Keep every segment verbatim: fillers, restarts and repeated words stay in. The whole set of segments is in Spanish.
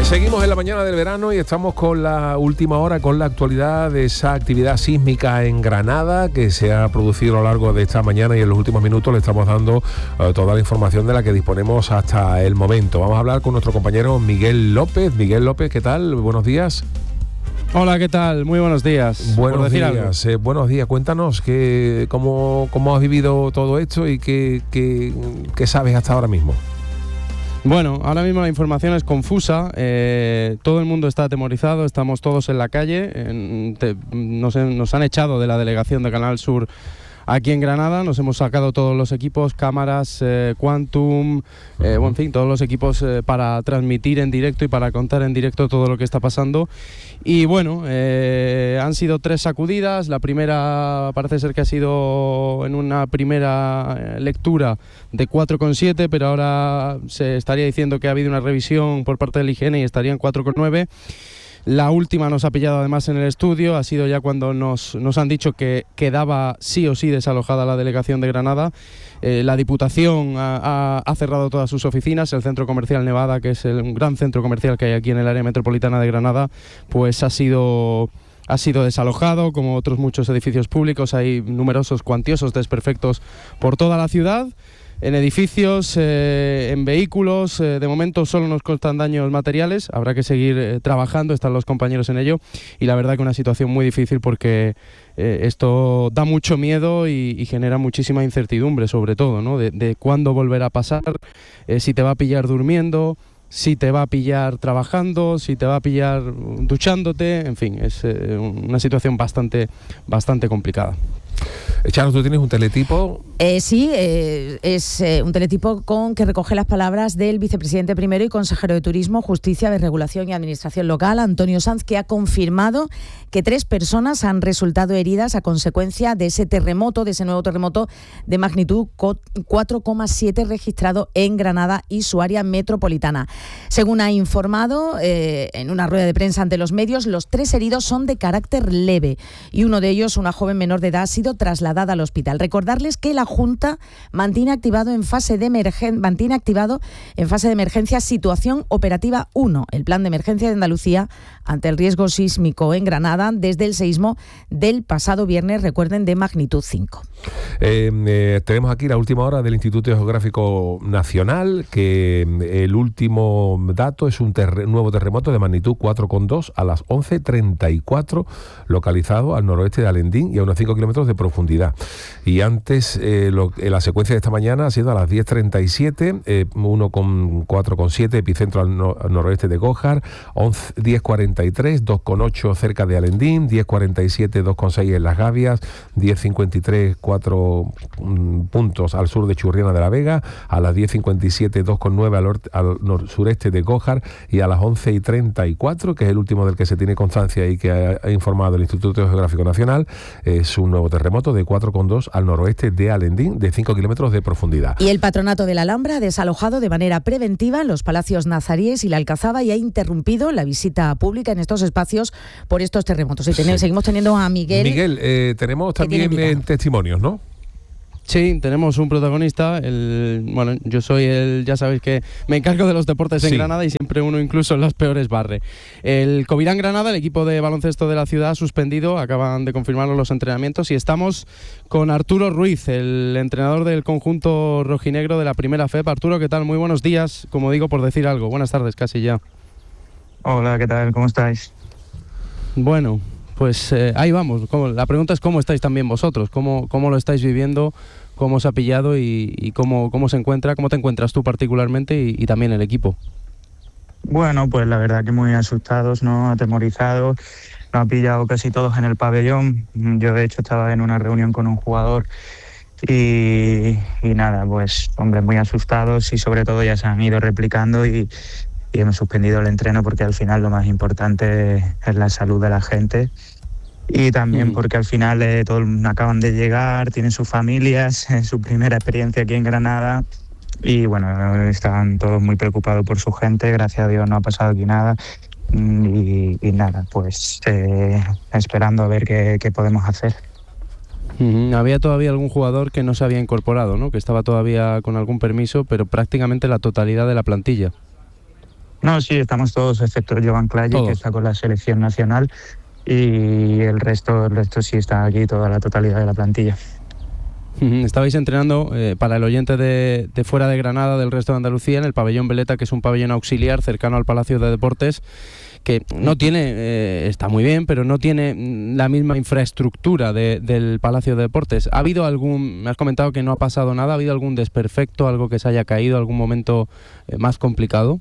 Seguimos en la mañana del verano y estamos con la última hora, con la actualidad de esa actividad sísmica en Granada que se ha producido a lo largo de esta mañana, y en los últimos minutos le estamos dando uh, toda la información de la que disponemos hasta el momento. Vamos a hablar con nuestro compañero Miguel López. Miguel López, ¿qué tal? Buenos días. Hola, ¿qué tal? Muy buenos días. Buenos días, eh, buenos días. Cuéntanos que, cómo, cómo has vivido todo esto y qué, qué, qué sabes hasta ahora mismo. Bueno, ahora mismo la información es confusa, eh, todo el mundo está atemorizado, estamos todos en la calle, en, te, nos, nos han echado de la delegación de Canal Sur aquí en Granada, nos hemos sacado todos los equipos, cámaras, eh, Quantum, eh, bueno, en fin, todos los equipos eh, para transmitir en directo y para contar en directo todo lo que está pasando. Y bueno, eh, han sido tres sacudidas. La primera parece ser que ha sido en una primera lectura de cuatro coma siete, pero ahora se estaría diciendo que ha habido una revisión por parte del I G N y estaría en cuatro coma nueve. La última nos ha pillado además en el estudio, ha sido ya cuando nos, nos han dicho que quedaba sí o sí desalojada la delegación de Granada. Eh, la Diputación ha, ha, ha cerrado todas sus oficinas, el Centro Comercial Nevada, que es el, un gran centro comercial que hay aquí en el área metropolitana de Granada, pues ha sido... ha sido desalojado, como otros muchos edificios públicos. Hay numerosos cuantiosos desperfectos por toda la ciudad, en edificios, eh, en vehículos. Eh, de momento solo nos constan daños materiales, habrá que seguir eh, trabajando, están los compañeros en ello, y la verdad que una situación muy difícil porque eh, esto da mucho miedo y, y genera muchísima incertidumbre, sobre todo, ¿no? de, de cuándo volverá a pasar, eh, si te va a pillar durmiendo, si te va a pillar trabajando, si te va a pillar duchándote, en fin, es eh, una situación bastante, bastante complicada. Charo, ¿tú tienes un teletipo? Eh, sí, eh, es eh, un teletipo con que recoge las palabras del vicepresidente primero y consejero de Turismo, Justicia, Desregulación y Administración Local, Antonio Sanz, que ha confirmado que tres personas han resultado heridas a consecuencia de ese terremoto, de ese nuevo terremoto de magnitud cuatro coma siete registrado en Granada y su área metropolitana. Según ha informado eh, en una rueda de prensa ante los medios, los tres heridos son de carácter leve y uno de ellos, una joven menor de edad, ha sido trasladada al hospital. Recordarles que la Junta mantiene activado en fase de emergen- mantiene activado en fase de emergencia situación operativa uno, el plan de emergencia de Andalucía ante el riesgo sísmico en Granada desde el seísmo del pasado viernes, recuerden, de magnitud cinco. Eh, eh, tenemos aquí la última hora del Instituto Geográfico Nacional, que el último dato es un ter- nuevo terremoto de magnitud cuatro coma dos a las once treinta y cuatro, localizado al noroeste de Alendín y a unos cinco kilómetros de profundidad. Y antes, eh, lo, eh, la secuencia de esta mañana ha sido a las diez treinta y siete, eh, uno coma cuatro coma siete, epicentro al, no, al noroeste de Gójar, diez cuarenta y tres, dos coma ocho cerca de Alendín, diez cuarenta y siete, dos coma seis en Las Gavias, diez cincuenta y tres, cuatro um, puntos al sur de Churriana de la Vega, a las diez cincuenta y siete, dos coma nueve al, or, al nor, sureste de Gójar, y a las once y treinta y cuatro, que es el último del que se tiene constancia y que ha, ha informado el Instituto Geográfico Nacional, es un nuevo terremoto de cuatro coma dos al noroeste de Alendín, de cinco kilómetros de profundidad. Y el Patronato de la Alhambra ha desalojado de manera preventiva los palacios nazaríes y la Alcazaba y ha interrumpido la visita pública en estos espacios por estos terremotos. Y tenemos, sí. Seguimos teniendo a Miguel. Miguel, eh, tenemos también en testimonios, ¿no? Sí, tenemos un protagonista. El, bueno, yo soy el, ya sabéis que me encargo de los deportes en sí. Granada y siempre uno incluso en las peores barre. El Covirán Granada, el equipo de baloncesto de la ciudad, ha suspendido, acaban de confirmarlo los entrenamientos, y estamos con Arturo Ruiz, el entrenador del conjunto rojinegro de la Primera F E P. Arturo, ¿qué tal? Muy buenos días, como digo, por decir algo. Buenas tardes, casi ya. Hola, ¿qué tal? ¿Cómo estáis? Bueno, pues eh, ahí vamos. La pregunta es cómo estáis también vosotros, cómo, cómo lo estáis viviendo, cómo os ha pillado y, y cómo, cómo se encuentra, cómo te encuentras tú particularmente y, y también el equipo. Bueno, pues la verdad que muy asustados, ¿no? Atemorizados. Nos ha pillado casi todos en el pabellón. Yo de hecho estaba en una reunión con un jugador y, y nada, pues hombre, muy asustados, y sobre todo ya se han ido replicando y, y hemos suspendido el entreno porque al final lo más importante es la salud de la gente. Y también mm. porque al final eh, todos acaban de llegar, tienen sus familias, eh, su primera experiencia aquí en Granada, y bueno, están todos muy preocupados por su gente. Gracias a Dios no ha pasado aquí nada, y, y nada, pues eh, esperando a ver qué, qué podemos hacer. Mm-hmm. Había todavía algún jugador que no se había incorporado, ¿no? Que estaba todavía con algún permiso, pero prácticamente la totalidad de la plantilla. No, sí, estamos todos, excepto Joan Claye, Todos. que está con la selección nacional, y el resto, el resto sí está aquí, toda la totalidad de la plantilla. Estabais entrenando, eh, para el oyente de, de fuera de Granada, del resto de Andalucía, en el pabellón Veleta, que es un pabellón auxiliar cercano al Palacio de Deportes, que no tiene, eh, está muy bien, pero no tiene la misma infraestructura de, del Palacio de Deportes. ¿Ha habido algún, me has comentado que no ha pasado nada, ha habido algún desperfecto, algo que se haya caído, algún momento eh, más complicado?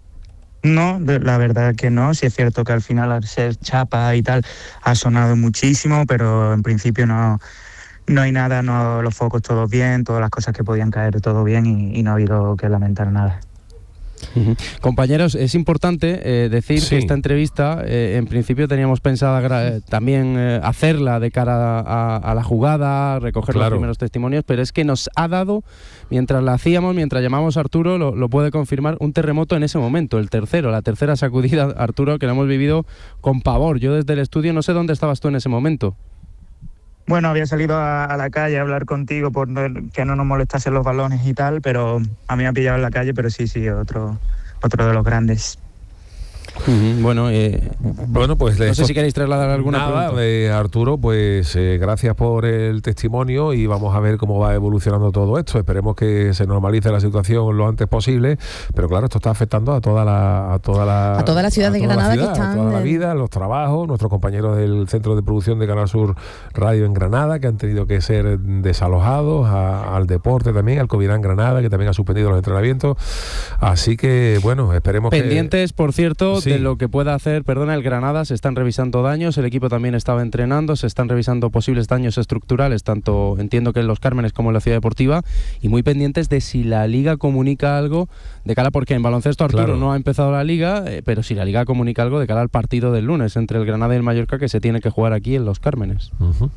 No, de- la verdad que no. Sí es cierto que al final, al ser chapa y tal, ha sonado muchísimo, pero en principio no, no hay nada, no, los focos todos bien, todas las cosas que podían caer todo bien, y, y no ha habido que lamentar nada. Uh-huh. Compañeros, es importante eh, decir Sí. que esta entrevista, eh, en principio teníamos pensada gra- también eh, hacerla de cara a, a la jugada, recoger Claro. los primeros testimonios, pero es que nos ha dado, mientras la hacíamos, mientras llamamos a Arturo, lo, lo puede confirmar, un terremoto en ese momento, el tercero, la tercera sacudida, Arturo, que lo hemos vivido con pavor. Yo desde el estudio no sé dónde estabas tú en ese momento. Bueno, había salido a, a la calle a hablar contigo por no- que no nos molestasen los balones y tal, pero a mí me ha pillado en la calle, pero sí, sí, otro, otro de los grandes. Uh-huh. Bueno, eh, Bueno, pues no sé si queréis trasladar alguna Nada, pregunta. eh, Arturo, pues eh, gracias por el testimonio y vamos a ver cómo va evolucionando todo esto. Esperemos que se normalice la situación lo antes posible, pero claro, esto está afectando a toda la a toda la, A toda la ciudad de toda la Granada, que ciudad, están a toda la en- vida, los trabajos, nuestros compañeros del Centro de Producción de Canal Sur Radio en Granada, que han tenido que ser desalojados, a- al deporte también, al Covirán Granada, que también ha suspendido los entrenamientos. Así que, bueno, esperemos que... Pendientes, por cierto, Sí. de lo que pueda hacer, perdona, el Granada, se están revisando daños, el equipo también estaba entrenando, se están revisando posibles daños estructurales, tanto entiendo que en Los Cármenes como en la Ciudad Deportiva, y muy pendientes de si la Liga comunica algo de cara, porque en baloncesto Arturo Claro. no ha empezado la Liga, eh, pero si la Liga comunica algo de cara al partido del lunes entre el Granada y el Mallorca, que se tiene que jugar aquí en Los Cármenes. Ujú.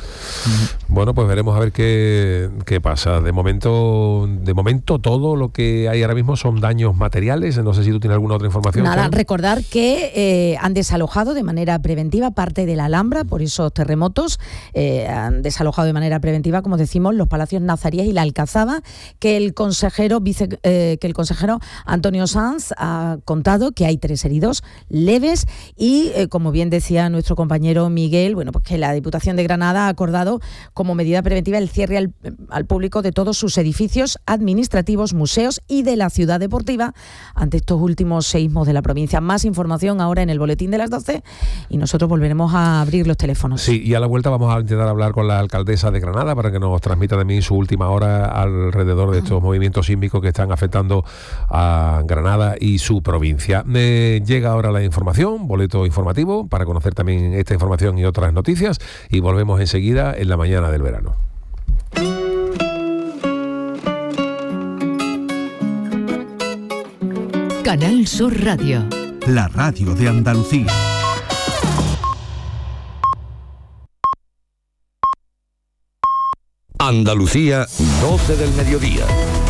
Bueno, pues veremos a ver qué, qué pasa. De momento, de momento todo lo que hay ahora mismo son daños materiales. No sé si tú tienes alguna otra información. Nada, Charo. recordar que eh, han desalojado de manera preventiva parte de la Alhambra por esos terremotos. Eh, han desalojado de manera preventiva, como decimos, los Palacios Nazaríes y la Alcazaba, que el consejero vice, eh, que el consejero Antonio Sanz ha contado que hay tres heridos leves y, eh, como bien decía nuestro compañero Miguel, bueno, pues que la Diputación de Granada ha acordado como medida preventiva el cierre al, al público de todos sus edificios administrativos, museos y de la ciudad deportiva ante estos últimos seísmos de la provincia. Más información ahora en el boletín de las doce y nosotros volveremos a abrir los teléfonos. Sí, y a la vuelta vamos a intentar hablar con la alcaldesa de Granada para que nos transmita también su última hora alrededor de estos movimientos sísmicos que están afectando a Granada y su provincia. Me llega ahora la información, boleto informativo, para conocer también esta información y otras noticias, y volvemos enseguida en la mañana del verano. Canal Sur Radio. La radio de Andalucía. Andalucía, doce del mediodía.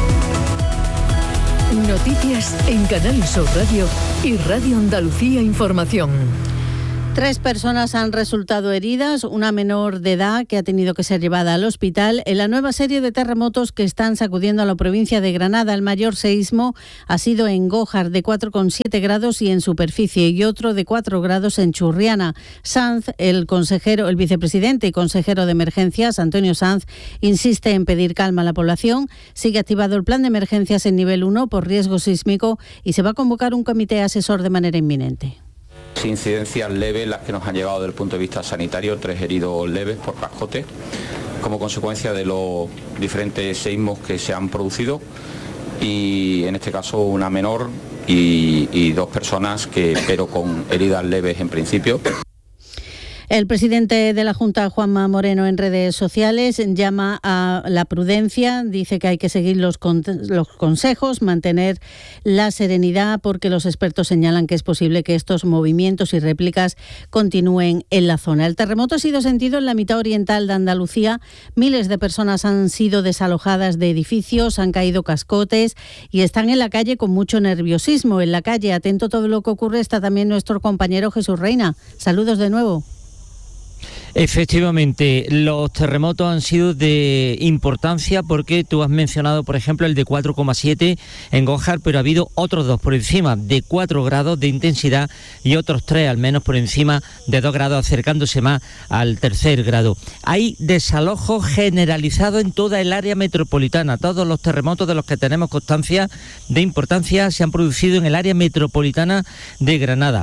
Noticias en Canal Sur Radio y Radio Andalucía Información. Tres personas han resultado heridas, una menor de edad que ha tenido que ser llevada al hospital en la nueva serie de terremotos que están sacudiendo a la provincia de Granada. El mayor seísmo ha sido en Gójar de cuatro coma siete grados y en superficie y otro de cuatro grados en Churriana. Sanz, el consejero, el vicepresidente y consejero de emergencias, Antonio Sanz, insiste en pedir calma a la población. Sigue activado el plan de emergencias en nivel uno por riesgo sísmico y se va a convocar un comité asesor de manera inminente. Incidencias leves las que nos han llegado desde el punto de vista sanitario, tres heridos leves por cascote, como consecuencia de los diferentes seísmos que se han producido, y en este caso una menor y, y dos personas que, pero con heridas leves en principio. El presidente de la Junta, Juanma Moreno, en redes sociales llama a la prudencia, dice que hay que seguir los, con- los consejos, mantener la serenidad, porque los expertos señalan que es posible que estos movimientos y réplicas continúen en la zona. El terremoto ha sido sentido en la mitad oriental de Andalucía. Miles de personas han sido desalojadas de edificios, han caído cascotes y están en la calle con mucho nerviosismo. En la calle, atento a todo lo que ocurre, está también nuestro compañero Jesús Reina. Saludos de nuevo. Efectivamente, los terremotos han sido de importancia porque tú has mencionado, por ejemplo, el de cuatro coma siete en Gójar, pero ha habido otros dos por encima de cuatro grados de intensidad y otros tres al menos por encima de dos grados, acercándose más al tercer grado. Hay desalojo generalizado en toda el área metropolitana. Todos los terremotos de los que tenemos constancia de importancia se han producido en el área metropolitana de Granada.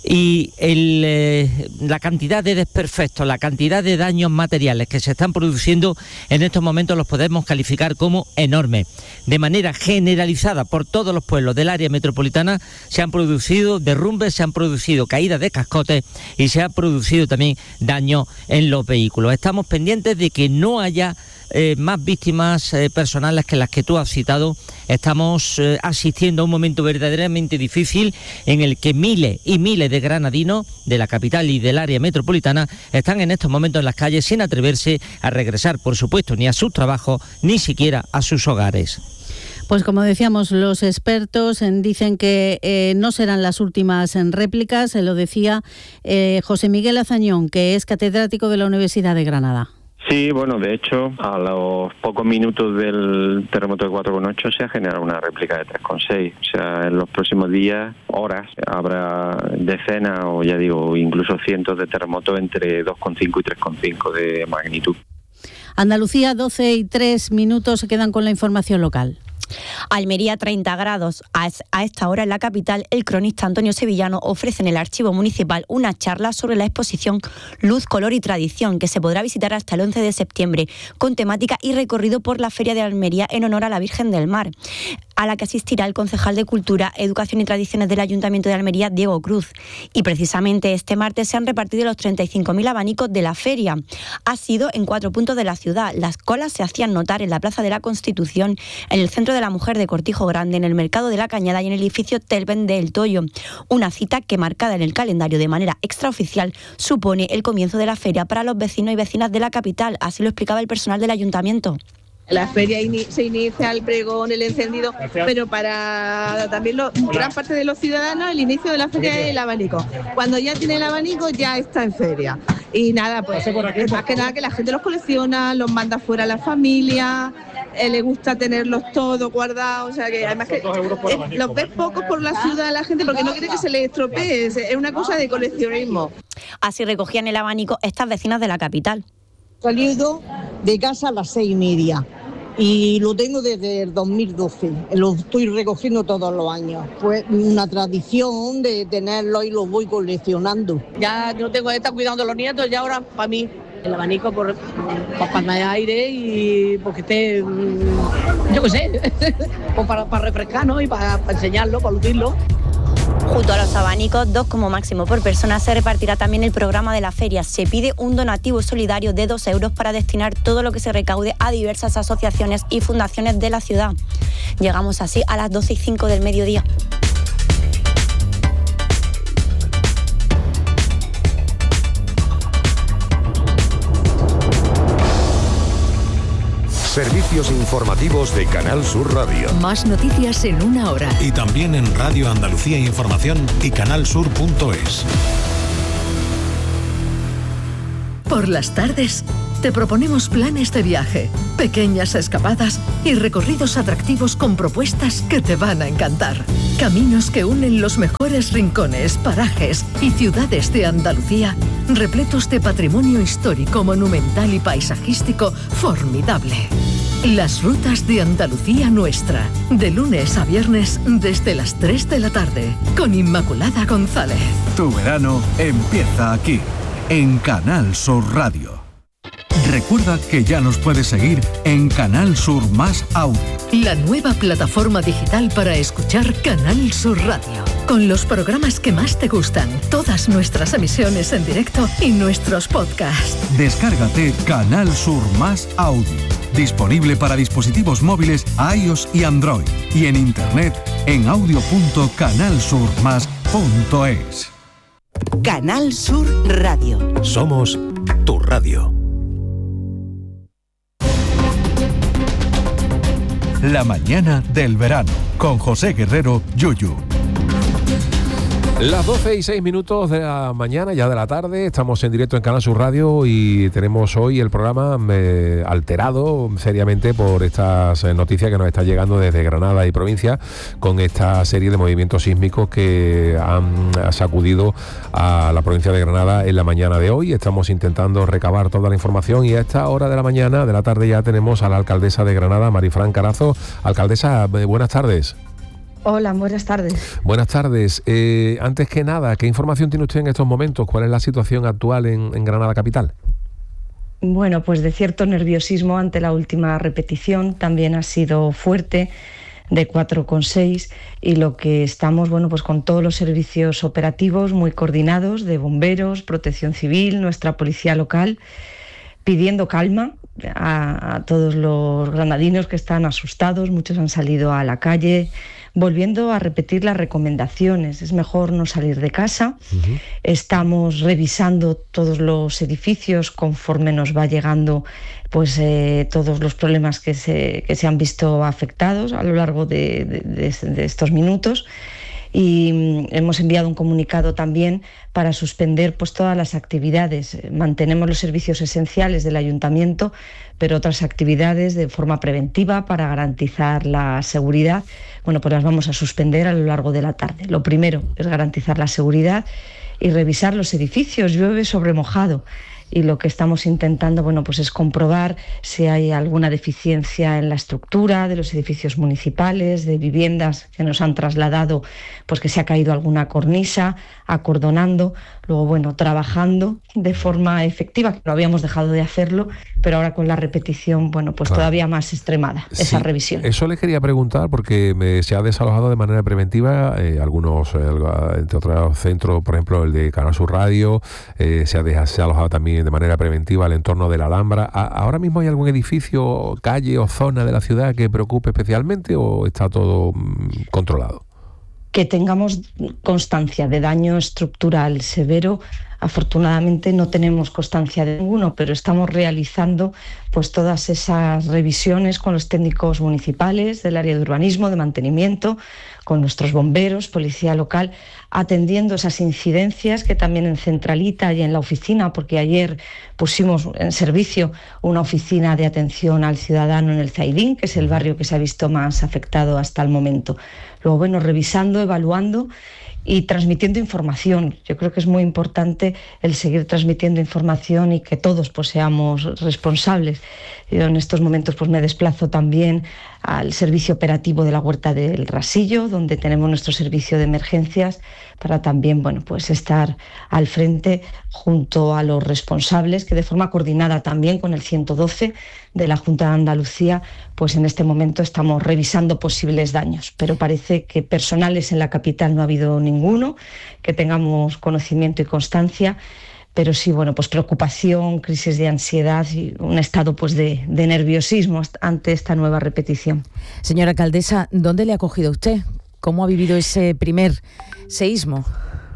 Y el, eh, la cantidad de desperfectos, la cantidad de daños materiales que se están produciendo en estos momentos los podemos calificar como enormes. De manera generalizada por todos los pueblos del área metropolitana se han producido derrumbes, se han producido caídas de cascotes y se ha producido también daño en los vehículos. Estamos pendientes de que no haya Eh, más víctimas eh, personales que las que tú has citado. Estamos eh, asistiendo a un momento verdaderamente difícil en el que miles y miles de granadinos de la capital y del área metropolitana están en estos momentos en las calles sin atreverse a regresar, por supuesto, ni a sus trabajos, ni siquiera a sus hogares. Pues como decíamos, los expertos dicen que eh, no serán las últimas en réplicas, se lo decía eh, José Miguel Azañón, que es catedrático de la Universidad de Granada. Sí, bueno, de hecho, a los pocos minutos del terremoto de cuatro coma ocho se ha generado una réplica de tres coma seis. O sea, en los próximos días, horas, habrá decenas o ya digo, incluso cientos de terremotos entre dos coma cinco y tres coma cinco de magnitud. Andalucía, doce y tres minutos, se quedan con la información local. Almería, treinta grados. A esta hora en la capital, el cronista Antonio Sevillano ofrece en el Archivo Municipal una charla sobre la exposición Luz, Color y Tradición, que se podrá visitar hasta el once de septiembre, con temática y recorrido por la Feria de Almería en honor a la Virgen del Mar, a la que asistirá el concejal de Cultura, Educación y Tradiciones del Ayuntamiento de Almería, Diego Cruz. Y precisamente este martes se han repartido los treinta y cinco mil abanicos de la feria. Ha sido en cuatro puntos de la ciudad. Las colas se hacían notar en la Plaza de la Constitución, en el Centro de la Mujer de Cortijo Grande, en el Mercado de la Cañada y en el edificio Telven de El Toyo. Una cita que, marcada en el calendario de manera extraoficial, supone el comienzo de la feria para los vecinos y vecinas de la capital. Así lo explicaba el personal del ayuntamiento. La feria ini- se inicia el pregón, el encendido, pero para también lo, gran parte de los ciudadanos el inicio de la feria es el abanico. Cuando ya tiene el abanico ya está en feria. Y nada, pues más que nada que la gente los colecciona, los manda fuera a la familia, eh, le gusta tenerlos todos guardados, o sea que además que eh, los ves pocos por la ciudad la gente porque no quiere que se les estropee, es, es una cosa de coleccionismo. Así recogían el abanico estas vecinas de la capital. Salido de casa a las seis y media y lo tengo desde el dos mil doce, lo estoy recogiendo todos los años. Pues una tradición de tenerlo y lo voy coleccionando. Ya no tengo que estar cuidando a los nietos, ya ahora para mí el abanico por, por para el aire y porque esté, yo qué sé, para, para refrescar, ¿no? Y para, para enseñarlo, para lucirlo. Junto a los abanicos, dos como máximo por persona, se repartirá también el programa de la feria. Se pide un donativo solidario de dos euros para destinar todo lo que se recaude a diversas asociaciones y fundaciones de la ciudad. Llegamos así a las doce y cinco del mediodía. Servicios informativos de Canal Sur Radio. Más noticias en una hora. Y también en Radio Andalucía Información y canalsur punto es. Por las tardes te proponemos planes de viaje, pequeñas escapadas y recorridos atractivos con propuestas que te van a encantar. Caminos que unen los mejores rincones, parajes y ciudades de Andalucía, repletos de patrimonio histórico, monumental y paisajístico formidable. Las rutas de Andalucía Nuestra, de lunes a viernes desde las tres de la tarde, con Inmaculada González. Tu verano empieza aquí, en Canal Sur Radio. Recuerda que ya nos puedes seguir en Canal Sur Más Audio. La nueva plataforma digital para escuchar Canal Sur Radio. Con los programas que más te gustan, todas nuestras emisiones en directo y nuestros podcasts. Descárgate Canal Sur Más Audio. Disponible para dispositivos móviles iOS y Android. Y en internet en audio punto canal sur más punto es. Canal Sur Radio. Somos tu radio. La mañana del verano, con José Guerrero, Yuyu. Las doce y seis minutos de la mañana, ya de la tarde, estamos en directo en Canal Sur Radio y tenemos hoy el programa eh, alterado seriamente por estas eh, noticias que nos están llegando desde Granada y provincia, con esta serie de movimientos sísmicos que han sacudido a la provincia de Granada en la mañana de hoy. Estamos intentando recabar toda la información y a esta hora de la mañana, de la tarde, ya tenemos a la alcaldesa de Granada, Marifran Carazo. Alcaldesa, eh, buenas tardes. Hola, buenas tardes. Buenas tardes. Eh, antes que nada, ¿qué información tiene usted en estos momentos? ¿Cuál es la situación actual en, en Granada capital? Bueno, pues de cierto nerviosismo ante la última repetición, también ha sido fuerte, de cuatro coma seis, y lo que estamos, bueno, pues con todos los servicios operativos muy coordinados, de bomberos, protección civil, nuestra policía local, pidiendo calma a, a todos los granadinos que están asustados. Muchos han salido a la calle, volviendo a repetir las recomendaciones. Es mejor no salir de casa. Uh-huh. Estamos revisando todos los edificios conforme nos va llegando pues eh, todos los problemas que se, que se han visto afectados a lo largo de, de, de, de estos minutos. Y hemos enviado un comunicado también para suspender pues todas las actividades. Mantenemos los servicios esenciales del ayuntamiento, pero otras actividades de forma preventiva para garantizar la seguridad, bueno, pues las vamos a suspender a lo largo de la tarde. Lo primero es garantizar la seguridad y revisar los edificios. Llueve sobre mojado. Y lo que estamos intentando, bueno, pues es comprobar si hay alguna deficiencia en la estructura de los edificios municipales, de viviendas que nos han trasladado, pues que se ha caído alguna cornisa, acordonando, luego, bueno, trabajando de forma efectiva, que no habíamos dejado de hacerlo, pero ahora con la repetición, bueno, pues claro, todavía más extremada esa sí, revisión. Eso le quería preguntar porque me, se ha desalojado de manera preventiva eh, algunos, eh, entre otros centros, por ejemplo el de Canal Sur Radio, eh, se, ha de, se ha alojado también de manera preventiva el entorno de la Alhambra. ¿A, ¿Ahora mismo hay algún edificio, calle o zona de la ciudad que preocupe especialmente o está todo mm, controlado? Que tengamos constancia de daño estructural severo, afortunadamente no tenemos constancia de ninguno, pero estamos realizando pues todas esas revisiones con los técnicos municipales del área de urbanismo, de mantenimiento, con nuestros bomberos, policía local, atendiendo esas incidencias que también en Centralita y en la oficina, porque ayer pusimos en servicio una oficina de atención al ciudadano en el Zaidín, que es el barrio que se ha visto más afectado hasta el momento. Luego, bueno, revisando, evaluando y transmitiendo información. Yo creo que es muy importante el seguir transmitiendo información y que todos pues seamos responsables. Yo en estos momentos pues me desplazo también al servicio operativo de la Huerta del Rasillo, donde tenemos nuestro servicio de emergencias, para también, bueno, pues estar al frente junto a los responsables, que de forma coordinada también con el ciento doce de la Junta de Andalucía, pues en este momento estamos revisando posibles daños, pero parece que personales en la capital no ha habido ninguno, que tengamos conocimiento y constancia, pero sí, bueno, pues preocupación, crisis de ansiedad y un estado pues de, de nerviosismo ante esta nueva repetición. Señora alcaldesa, ¿dónde le ha cogido usted? ¿Cómo ha vivido ese primer seísmo?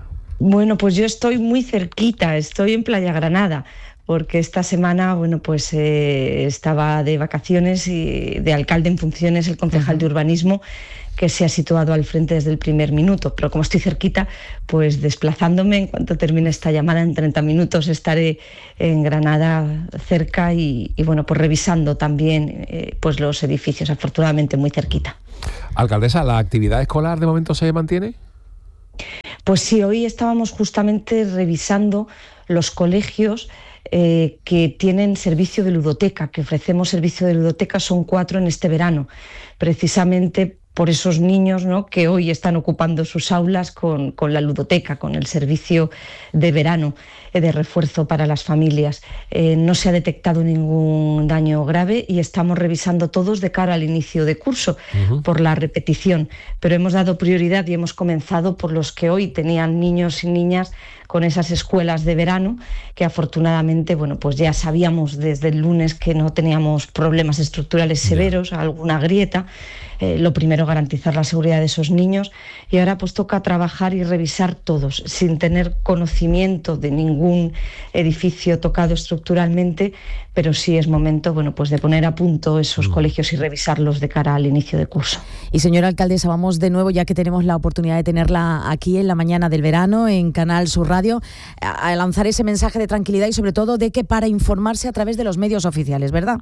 Bueno, pues yo estoy muy cerquita, estoy en Playa Granada, porque esta semana, bueno, pues eh, estaba de vacaciones y de alcalde en funciones el concejal uh-huh. de urbanismo, que se ha situado al frente desde el primer minuto, pero como estoy cerquita, pues desplazándome, en cuanto termine esta llamada, en treinta minutos estaré en Granada cerca y, y bueno, pues revisando también eh, pues los edificios, afortunadamente muy cerquita. Alcaldesa, ¿la actividad escolar de momento se mantiene? Pues sí, hoy estábamos justamente revisando los colegios eh, que tienen servicio de ludoteca, que ofrecemos servicio de ludoteca, son cuatro en este verano, precisamente por esos niños, ¿no?, que hoy están ocupando sus aulas con, con la ludoteca, con el servicio de verano eh, de refuerzo para las familias. Eh, no se ha detectado ningún daño grave y estamos revisando todos de cara al inicio de curso uh-huh. por la repetición, pero hemos dado prioridad y hemos comenzado por los que hoy tenían niños y niñas con esas escuelas de verano, que afortunadamente, bueno, pues ya sabíamos desde el lunes que no teníamos problemas estructurales severos, yeah. alguna grieta. Eh, lo primero garantizar la seguridad de esos niños, y ahora pues toca trabajar y revisar todos, sin tener conocimiento de ningún edificio tocado estructuralmente, pero sí es momento, bueno, pues de poner a punto esos mm. colegios y revisarlos de cara al inicio de curso. Y señora alcaldesa, vamos de nuevo, ya que tenemos la oportunidad de tenerla aquí en la mañana del verano, en Canal Sur Radio, a, a lanzar ese mensaje de tranquilidad y sobre todo de que para informarse a través de los medios oficiales, ¿verdad?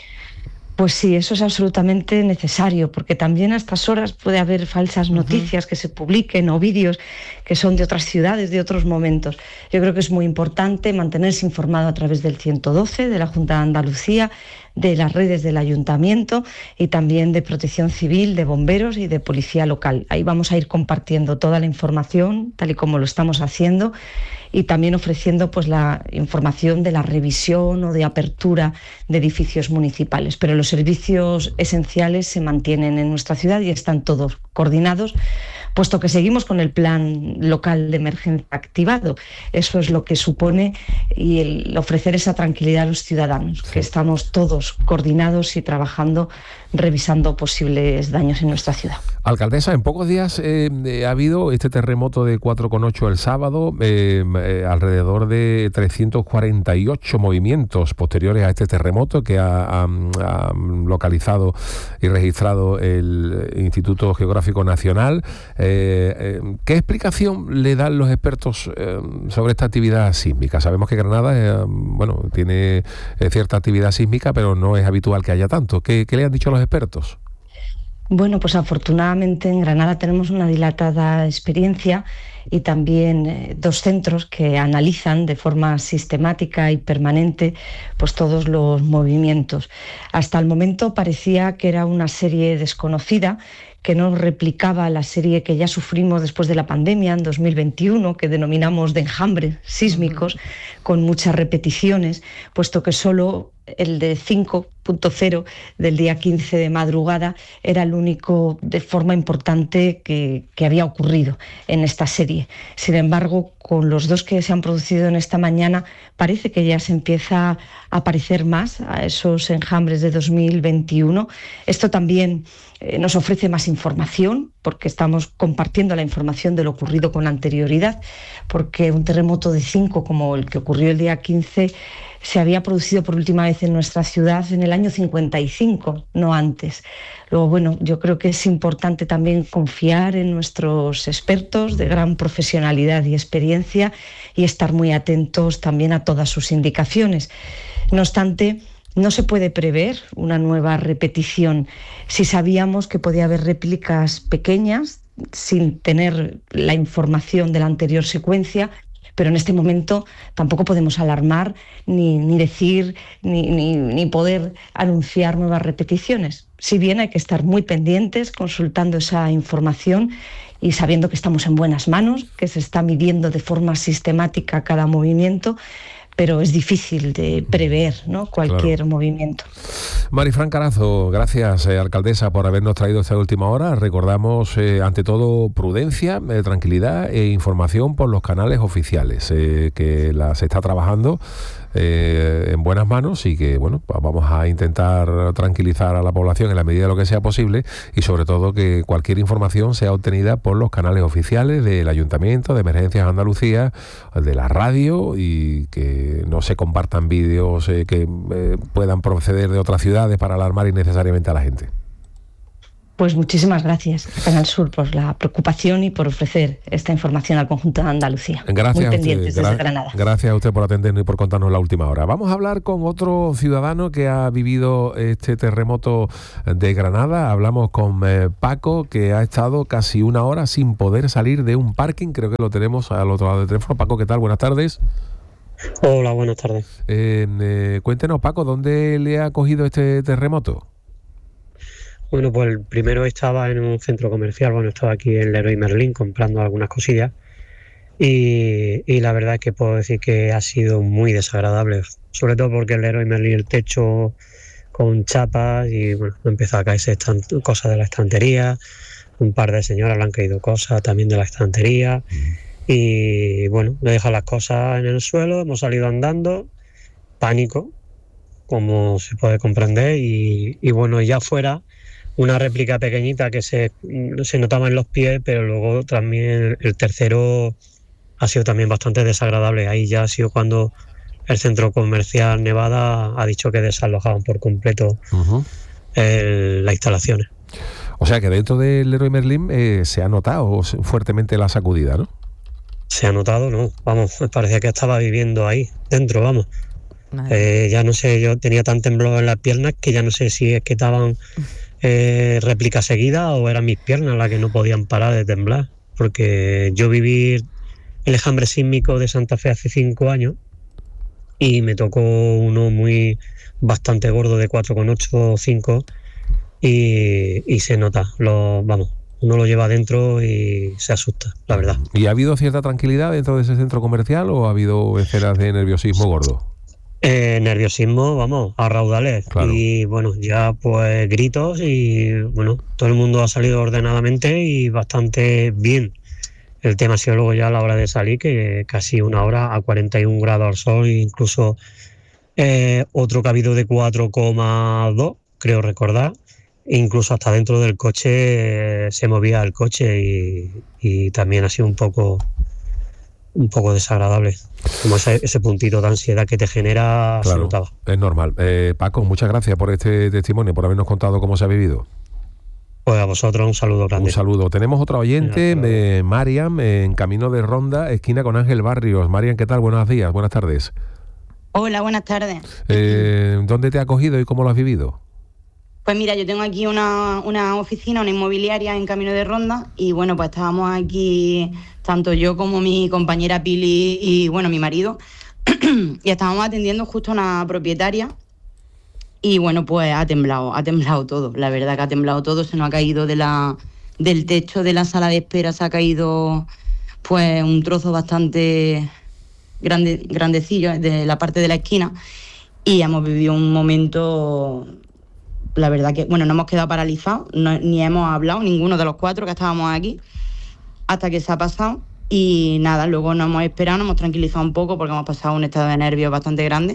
Pues sí, eso es absolutamente necesario, porque también a estas horas puede haber falsas noticias uh-huh. que se publiquen o vídeos que son de otras ciudades, de otros momentos. Yo creo que es muy importante mantenerse informado a través del ciento doce, de la Junta de Andalucía, de las redes del Ayuntamiento y también de Protección Civil, de bomberos y de Policía Local. Ahí vamos a ir compartiendo toda la información, tal y como lo estamos haciendo, y también ofreciendo pues la información de la revisión o de apertura de edificios municipales. Pero los servicios esenciales se mantienen en nuestra ciudad y están todos coordinados, puesto que seguimos con el plan local de emergencia activado. Eso es lo que supone y el ofrecer esa tranquilidad a los ciudadanos, que estamos todos coordinados y trabajando, revisando posibles daños en nuestra ciudad. Alcaldesa, en pocos días eh, eh, ha habido este terremoto de cuatro coma ocho el sábado, eh, eh, alrededor de trescientos cuarenta y ocho movimientos posteriores a este terremoto que ha, ha, ha localizado y registrado el Instituto Geográfico Nacional. Eh, eh, ¿Qué explicación le dan los expertos eh, sobre esta actividad sísmica? Sabemos que Granada eh, bueno, tiene eh, cierta actividad sísmica, pero no es habitual que haya tanto. ¿Qué, qué le han dicho los expertos? Bueno, pues afortunadamente en Granada tenemos una dilatada experiencia y también eh, dos centros que analizan de forma sistemática y permanente pues todos los movimientos. Hasta el momento parecía que era una serie desconocida, que no replicaba la serie que ya sufrimos después de la pandemia en dos mil veintiuno, que denominamos de enjambres sísmicos, uh-huh. con muchas repeticiones, puesto que solo el de cinco punto cero del día quince de madrugada era el único de forma importante que, que había ocurrido en esta serie. Sin embargo, con los dos que se han producido en esta mañana, parece que ya se empieza a aparecer más a esos enjambres de dos mil veintiuno. Esto también eh, nos ofrece más información, porque estamos compartiendo la información de lo ocurrido con anterioridad, porque un terremoto de cinco como el que ocurrió el día quince se había producido por última vez en nuestra ciudad en el año cincuenta y cinco, no antes. Luego, bueno, yo creo que es importante también confiar en nuestros expertos de gran profesionalidad y experiencia y estar muy atentos también a todas sus indicaciones. No obstante, no se puede prever una nueva repetición. Si sabíamos que podía haber réplicas pequeñas sin tener la información de la anterior secuencia, pero en este momento tampoco podemos alarmar ni, ni decir ni, ni, ni poder anunciar nuevas repeticiones. Si bien hay que estar muy pendientes, consultando esa información y sabiendo que estamos en buenas manos, que se está midiendo de forma sistemática cada movimiento, pero es difícil de prever, ¿no?, cualquier claro. movimiento. Marifran Carazo, gracias, eh, alcaldesa, por habernos traído esta última hora. Recordamos, eh, ante todo, prudencia, eh, tranquilidad e información por los canales oficiales, eh, que la, se está trabajando eh, en buenas manos y que, bueno, pues vamos a intentar tranquilizar a la población en la medida de lo que sea posible y, sobre todo, que cualquier información sea obtenida por los canales oficiales del Ayuntamiento, de Emergencias Andalucía, de la radio, y que no se compartan vídeos eh, que eh, puedan proceder de otras ciudades para alarmar innecesariamente a la gente. Pues muchísimas gracias a Canal Sur por la preocupación y por ofrecer esta información al conjunto de Andalucía. Gracias. Muy pendientes usted, desde gra- Granada. Gracias a usted por atendernos y por contarnos la última hora. Vamos a hablar con otro ciudadano que ha vivido este terremoto de Granada. Hablamos con eh, Paco, que ha estado casi una hora sin poder salir de un parking. Creo que lo tenemos al otro lado del teléfono. Paco, ¿qué tal? Buenas tardes. Hola, buenas tardes. Eh, eh, cuéntenos, Paco, ¿dónde le ha cogido este terremoto? Bueno, pues el primero estaba en un centro comercial, bueno, estaba aquí en Leroy Merlin comprando algunas cosillas y, y la verdad es que puedo decir que ha sido muy desagradable, sobre todo porque el Leroy Merlin, el techo con chapas y bueno, empezó a caerse estant- cosas de la estantería, un par de señoras le han caído cosas también de la estantería y bueno, le dejan las cosas en el suelo, hemos salido andando, pánico, como se puede comprender y, y bueno, ya afuera una réplica pequeñita que se, se notaba en los pies, pero luego también el tercero ha sido también bastante desagradable. Ahí ya ha sido cuando el centro comercial Nevada ha dicho que desalojaban por completo uh-huh. el, las instalaciones. O sea que dentro del Leroy Merlin eh, se ha notado fuertemente la sacudida, ¿no? Se ha notado, no, vamos, parecía que estaba viviendo ahí, dentro, vamos. Eh, ya no sé, yo tenía tan temblor en las piernas que ya no sé si es que estaban eh, réplica seguida o eran mis piernas las que no podían parar de temblar. Porque yo viví el enjambre sísmico de Santa Fe hace cinco años y me tocó uno muy bastante gordo de cuatro coma ocho o cinco y, y se nota, lo, vamos, uno lo lleva adentro y se asusta, la verdad. ¿Y ha habido cierta tranquilidad dentro de ese centro comercial o ha habido escenas de nerviosismo gordo? Eh, nerviosismo, vamos, a raudales. Claro. Y bueno, ya pues gritos y bueno, todo el mundo ha salido ordenadamente y bastante bien. El tema ha sido luego ya a la hora de salir, que casi una hora a cuarenta y un grados al sol, incluso eh, otro que ha habido de cuatro coma dos, creo recordar. Incluso hasta dentro del coche eh, se movía el coche y, y también ha sido un poco un poco desagradable, como ese, ese puntito de ansiedad que te genera. Claro, se notaba. Es normal. Eh, Paco, muchas gracias por este testimonio, por habernos contado cómo se ha vivido. Pues a vosotros un saludo grande. Un saludo. Tenemos otra oyente, eh, Mariam, en camino de Ronda, esquina con Ángel Barrios. Mariam, ¿qué tal? Buenos días, buenas tardes. Hola, buenas tardes. Eh, ¿Dónde te ha acogido y cómo lo has vivido? Pues mira, yo tengo aquí una, una oficina, una inmobiliaria en camino de Ronda y bueno, pues estábamos aquí, tanto yo como mi compañera Pili y bueno, mi marido, y estábamos atendiendo justo a una propietaria y bueno, pues ha temblado, ha temblado todo, la verdad que ha temblado todo, se nos ha caído de la, del techo de la sala de espera, se ha caído pues un trozo bastante grande, grandecillo de la parte de la esquina y hemos vivido un momento... La verdad que, bueno, no hemos quedado paralizados, no, ni hemos hablado, ninguno de los cuatro que estábamos aquí, hasta que se ha pasado. Y nada, luego nos hemos esperado, nos hemos tranquilizado un poco porque hemos pasado un estado de nervios bastante grande.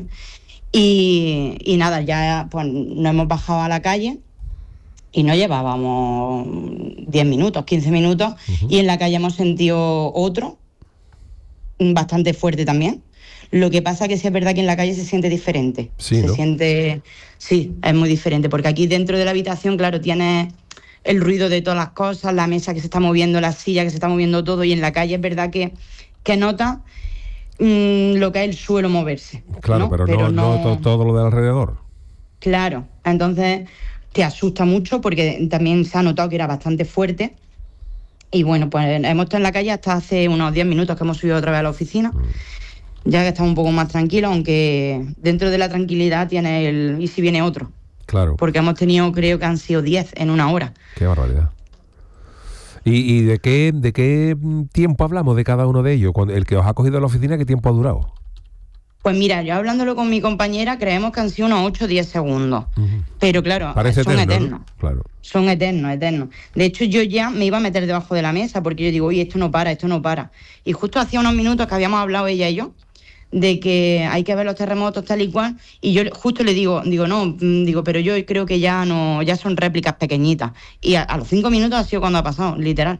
Y, y nada, ya pues nos hemos bajado a la calle y no llevábamos diez minutos, quince minutos. Uh-huh. Y en la calle hemos sentido otro, bastante fuerte también. Lo que pasa que sí es verdad que en la calle se siente diferente. Sí, se ¿no? siente, sí, es muy diferente, porque aquí dentro de la habitación, claro, tienes el ruido de todas las cosas, la mesa que se está moviendo, la silla que se está moviendo todo, y en la calle es verdad que, que notas mmm, lo que es el suelo moverse. Claro, ¿no? pero, pero no, no todo, todo lo de alrededor. Claro, entonces te asusta mucho porque también se ha notado que era bastante fuerte. Y bueno, pues hemos estado en la calle hasta hace unos diez minutos que hemos subido otra vez a la oficina. Mm. Ya que estamos un poco más tranquilos, aunque dentro de la tranquilidad tiene el y si viene otro. Claro. Porque hemos tenido, creo que han sido diez en una hora. Qué barbaridad. ¿Y, y de qué de qué tiempo hablamos de cada uno de ellos? Cuando, el que os ha cogido en la oficina, ¿qué tiempo ha durado? Pues mira, yo hablándolo con mi compañera, creemos que han sido unos ocho o diez segundos. Uh-huh. Pero claro, Parece son eterno, eternos. ¿no? Claro. Son eternos, eternos. De hecho, yo ya me iba a meter debajo de la mesa porque yo digo, oye, esto no para, esto no para. Y justo hacía unos minutos que habíamos hablado ella y yo, de que hay que ver los terremotos tal y cual, y yo justo le digo, digo, no, digo, pero yo creo que ya no, ya son réplicas pequeñitas. Y a, a los cinco minutos ha sido cuando ha pasado, literal.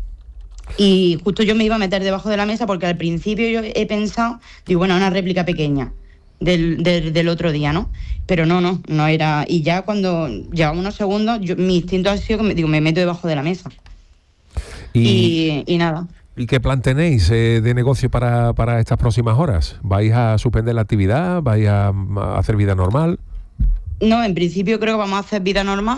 Y justo yo me iba a meter debajo de la mesa porque al principio yo he pensado, digo, bueno, una réplica pequeña del, del, del otro día, ¿no? Pero no, no, no era. Y ya cuando llevaba unos segundos, yo, mi instinto ha sido que me, digo, me meto debajo de la mesa. Y, y, y nada. ¿Y qué plan tenéis eh, de negocio para, para estas próximas horas? ¿Vais a suspender la actividad? ¿Vais a, a hacer vida normal? No, en principio creo que vamos a hacer vida normal.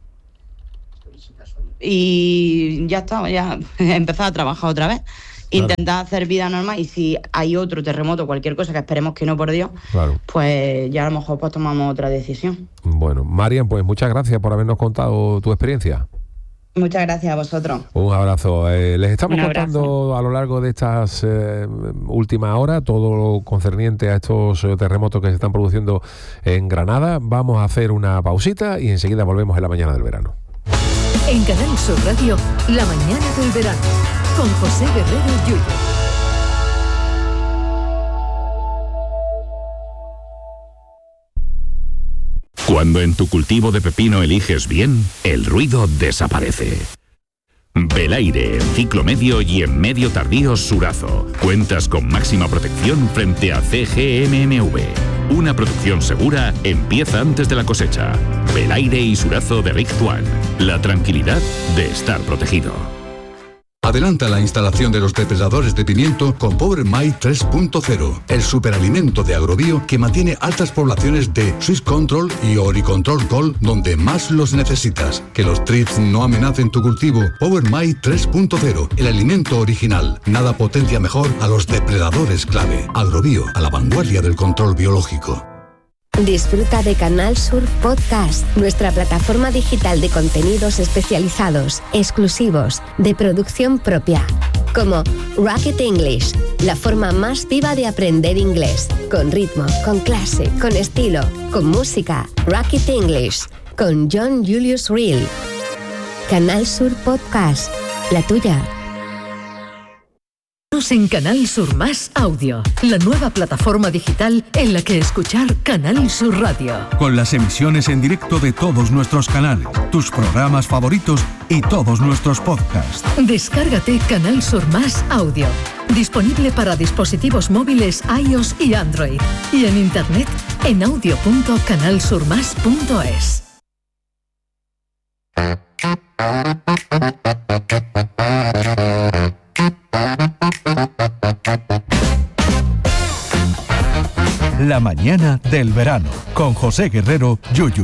Y ya está, ya empezar a trabajar otra vez. Claro. Intentar hacer vida normal y si hay otro terremoto, cualquier cosa, que esperemos que no, por Dios, claro, pues ya a lo mejor pues tomamos otra decisión. Bueno, Mariam, pues muchas gracias por habernos contado tu experiencia. Muchas gracias a vosotros. Un abrazo. Eh, les estamos Un contando a lo largo de estas eh, últimas horas todo lo concerniente a estos eh, terremotos que se están produciendo en Granada. Vamos a hacer una pausita y enseguida volvemos en la mañana del verano. En Canal Sur Radio, la mañana del verano, con José Guerrero Yuyo. Cuando en tu cultivo de pepino eliges bien, el ruido desaparece. Belaire, en ciclo medio y en medio tardío Surazo. Cuentas con máxima protección frente a C G M M V. Una producción segura empieza antes de la cosecha. Belaire y Surazo de Rictuan. La tranquilidad de estar protegido. Adelanta la instalación de los depredadores de pimiento con Power My tres punto cero, el superalimento de Agrobio que mantiene altas poblaciones de Swiss Control y Oricontrol Gold donde más los necesitas. Que los thrips no amenacen tu cultivo. Power My tres punto cero, el alimento original. Nada potencia mejor a los depredadores clave. Agrobio, a la vanguardia del control biológico. Disfruta de Canal Sur Podcast, nuestra plataforma digital de contenidos especializados, exclusivos, de producción propia, como Rocket English, la forma más viva de aprender inglés, con ritmo, con clase, con estilo, con música. Rocket English, con John Julius Reel. Canal Sur Podcast, la tuya. En Canal Sur Más Audio, la nueva plataforma digital en la que escuchar Canal Sur Radio. Con las emisiones en directo de todos nuestros canales, tus programas favoritos y todos nuestros podcasts. Descárgate Canal Sur Más Audio. Disponible para dispositivos móviles iOS y Android. Y en internet en audio punto canal sur más punto es. La mañana del verano, con José Guerrero, Yuyu.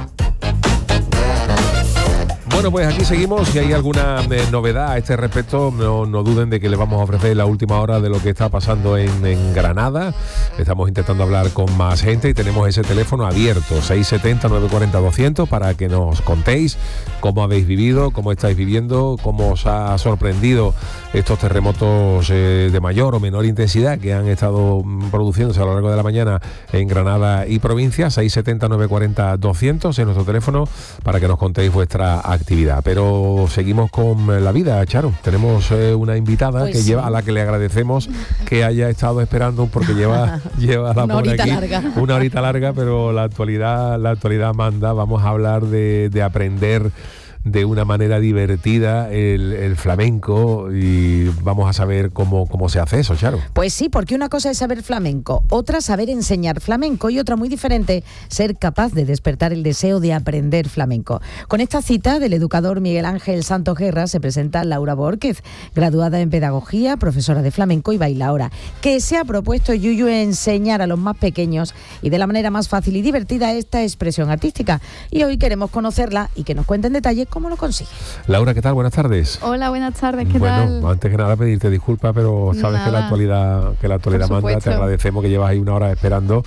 Bueno, pues aquí seguimos. Si hay alguna eh, novedad a este respecto, no, no duden de que les vamos a ofrecer la última hora de lo que está pasando en, en Granada. Estamos intentando hablar con más gente y tenemos ese teléfono abierto, seis setenta, nueve cuarenta, doscientos, para que nos contéis cómo habéis vivido, cómo estáis viviendo, cómo os ha sorprendido estos terremotos eh, de mayor o menor intensidad que han estado produciéndose a lo largo de la mañana en Granada y provincia. Seis setenta, nueve cuarenta, doscientos es nuestro teléfono para que nos contéis vuestra actividad. Pero seguimos con la vida, Charo. Tenemos eh, una invitada pues que sí. lleva, a la que le agradecemos que haya estado esperando porque lleva, lleva la una pobre horita aquí larga. una horita larga, pero la actualidad, la actualidad manda. Vamos a hablar de, de aprender de una manera divertida el, el flamenco y vamos a saber cómo, cómo se hace eso, Charo. Pues sí, porque una cosa es saber flamenco, otra saber enseñar flamenco y otra muy diferente, ser capaz de despertar el deseo de aprender flamenco. Con esta cita del educador Miguel Ángel Santos Guerra se presenta Laura Bórquez, graduada en pedagogía, profesora de flamenco y bailaora, que se ha propuesto, Yuyu, enseñar a los más pequeños y de la manera más fácil y divertida esta expresión artística. Y hoy queremos conocerla y que nos cuente en detalle cómo lo consigue. Laura, ¿qué tal? Buenas tardes. Hola, buenas tardes, ¿qué bueno, tal? Bueno, antes que nada pedirte disculpas, pero sabes nada. que la actualidad que la actualidad por manda, supuesto. te agradecemos que llevas ahí una hora esperando.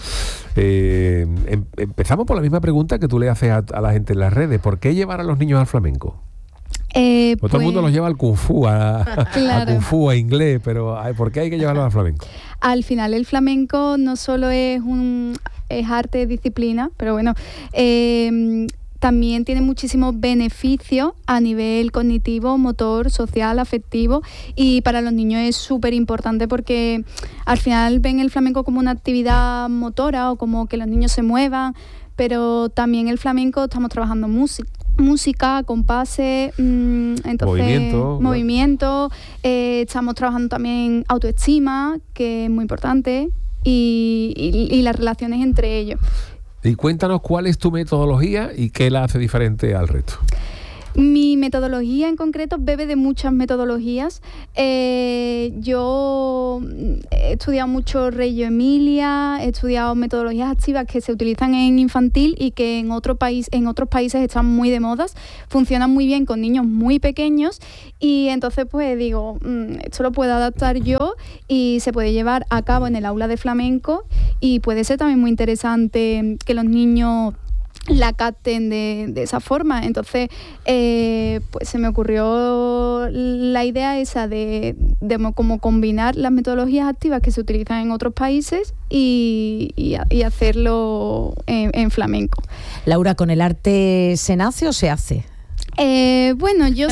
Eh, em, empezamos por la misma pregunta que tú le haces a, a la gente en las redes. ¿Por qué llevar a los niños al flamenco? Eh, pues, pues, todo el mundo los lleva al kung fu, a, claro. a kung fu, a inglés, pero ¿por qué hay que llevarlos al flamenco? Al final el flamenco no solo es un es arte, disciplina, pero bueno, eh, también tiene muchísimos beneficios a nivel cognitivo, motor, social, afectivo, y para los niños es súper importante porque al final ven el flamenco como una actividad motora o como que los niños se muevan, pero también el flamenco estamos trabajando música. música, compases, mmm, entonces movimiento, movimiento eh, estamos trabajando también autoestima, que es muy importante, y, y, y las relaciones entre ellos. Y cuéntanos cuál es tu metodología y qué la hace diferente al resto. Mi metodología en concreto bebe de muchas metodologías. Eh, yo he estudiado mucho Reggio Emilia, he estudiado metodologías activas que se utilizan en infantil y que en otro país, en otros países están muy de modas, funcionan muy bien con niños muy pequeños y entonces pues digo, mmm, esto lo puedo adaptar yo y se puede llevar a cabo en el aula de flamenco y puede ser también muy interesante que los niños la capten de, de esa forma. Entonces eh, pues se me ocurrió la idea esa de, de como combinar las metodologías activas que se utilizan en otros países y, y, y hacerlo en, en flamenco. Laura, ¿con el arte se nace o se hace? Eh, bueno, yo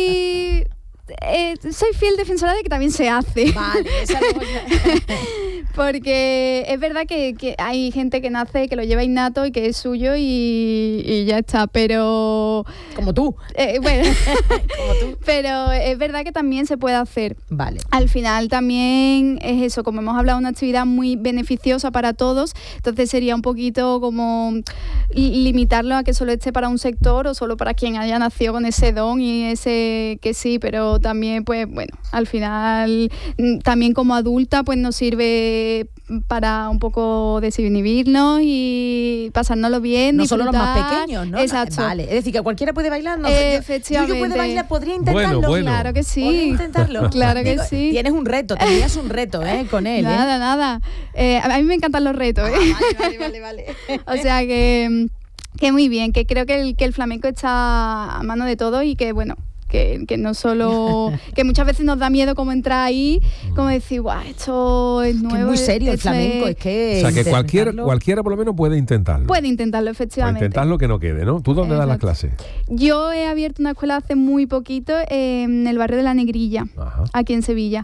soy... Eh, soy fiel defensora de que también se hace. Vale, esa Porque es verdad que, que hay gente que nace, que lo lleva innato y que es suyo y, y ya está, pero... Como tú. Eh, bueno, como tú. Pero es verdad que también se puede hacer. Vale. Al final también es eso, como hemos hablado, una actividad muy beneficiosa para todos, entonces sería un poquito como limitarlo a que solo esté para un sector o solo para quien haya nacido con ese don y ese que sí, pero también pues bueno, al final también como adulta pues nos sirve para un poco desinhibirnos y pasárnoslo bien, no disfrutar. Solo los más pequeños, ¿no? Exacto. Vale, es decir, que cualquiera puede bailar, ¿no? Efectivamente. Yuyu puede bailar, podría intentarlo. Bueno, bueno. Claro que sí. Podría intentarlo. Claro que Digo, sí. Tienes un reto, tenías un reto, ¿eh? Con él. Nada, ¿eh? nada. Eh, a mí me encantan los retos, ¿eh? Ah, vale, vale, vale, vale. O sea que, que muy bien, que creo que el, que el flamenco está a mano de todo y que, bueno, que, que no solo... que muchas veces nos da miedo como entrar ahí, como decir, guau, esto es nuevo. Que es muy serio el flamenco, es, es que... O sea, que cualquier, cualquiera por lo menos puede intentarlo. Puede intentarlo, O efectivamente. intentarlo que no quede, ¿no? ¿Tú dónde das las clases? Yo he abierto una escuela hace muy poquito eh, en el barrio de La Negrilla, Ajá. aquí en Sevilla.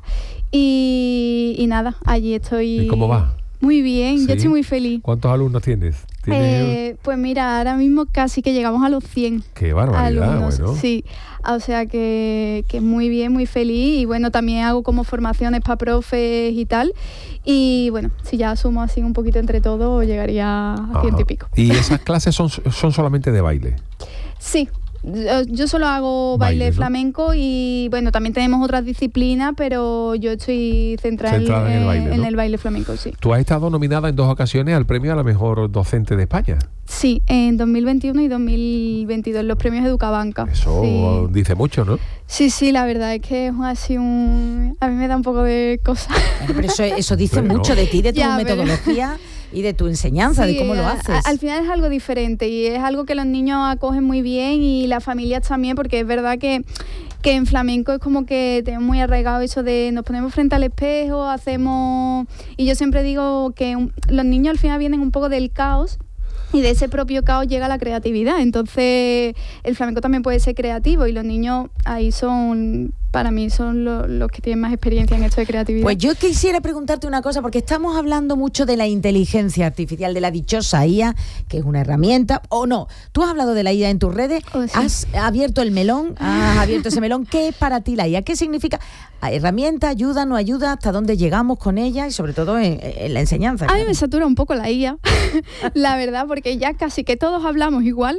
Y, y nada, allí estoy... ¿Y cómo va? Muy bien, ¿Sí? yo estoy muy feliz. ¿Cuántos alumnos tienes? ¿Tienes? Eh, pues mira, ahora mismo casi que llegamos a los cien. ¡Qué barbaridad! Alumnos, Bueno. sí, o sea que, que muy bien, muy feliz y bueno, también hago como formaciones para profes y tal y bueno, si ya sumo así un poquito entre todos llegaría a ciento y pico. ¿Y esas clases son, son solamente de baile? Sí. Yo, yo solo hago baile, Baile, ¿no? flamenco y bueno, también tenemos otras disciplinas, pero yo estoy centrada, Centrada en el baile, en ¿no? el baile flamenco, sí. Tú has estado nominada en dos ocasiones al premio a la mejor docente de España. Sí, en dos mil veintiuno y dos mil veintidós, los premios Educabanca. Eso Sí. dice mucho, ¿no? Sí, sí, la verdad es que es así un... A mí me da un poco de cosa. Pero eso, eso dice Bueno. mucho de ti, de tu Ya, pero- metodología y de tu enseñanza, Sí, de cómo lo a- haces. a- al final es algo diferente y es algo que los niños acogen muy bien y las familias también, porque es verdad que, que en flamenco es como que tenemos muy arraigado eso de nos ponemos frente al espejo, hacemos... Y yo siempre digo que un- los niños al final vienen un poco del caos. Y de ese propio caos llega la creatividad. Entonces, el flamenco también puede ser creativo y los niños ahí son, para mí, son lo- los que tienen más experiencia en esto de creatividad. Pues yo quisiera preguntarte una cosa, porque estamos hablando mucho de la inteligencia artificial, de la dichosa I A, que es una herramienta, o no. Tú has hablado de la I A en tus redes, Oh, sí. has abierto el melón, has abierto ese melón. ¿Qué es para ti la I A? ¿Qué significa? ¿Herramienta, ayuda, no ayuda? ¿Hasta dónde llegamos con ella? Y sobre todo en, en la enseñanza. A mí claro. me satura un poco la I A, la verdad, porque ya casi que todos hablamos igual,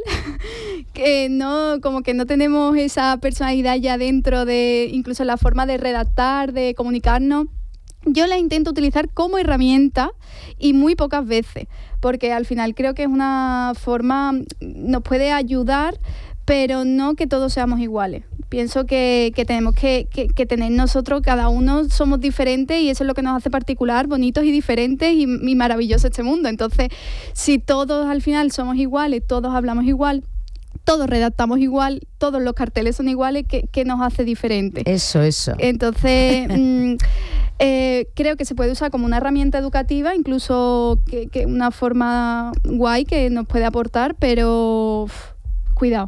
que no, como que no tenemos esa personalidad ya dentro de, incluso la forma de redactar, de comunicarnos. Yo la intento utilizar como herramienta y muy pocas veces, porque al final creo que es una forma, nos puede ayudar, pero no que todos seamos iguales. Pienso que, que tenemos que, que, que tener nosotros, cada uno somos diferentes y eso es lo que nos hace particular, bonitos y diferentes y, y maravilloso este mundo. Entonces, si todos al final somos iguales, todos hablamos igual, todos redactamos igual, todos los carteles son iguales, ¿qué, qué nos hace diferentes? Eso, eso. Entonces, mmm, eh, creo que se puede usar como una herramienta educativa, incluso que, que una forma guay que nos puede aportar, pero uf, cuidado.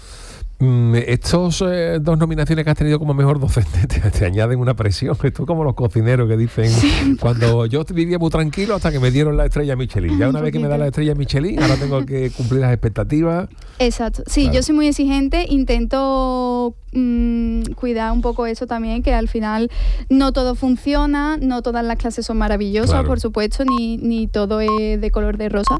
Mm, Estos eh, dos nominaciones que has tenido como mejor docente te, te añaden una presión. Esto es como los cocineros que dicen, cuando yo vivía muy tranquilo hasta que me dieron la estrella Michelin. Ya una vez que me da la estrella Michelin, ahora tengo que cumplir las expectativas. Exacto. Sí, Claro. yo soy muy exigente, intento mmm, cuidar un poco eso también, que al final no todo funciona, no todas las clases son maravillosas, Claro. por supuesto, ni, ni todo es de color de rosa,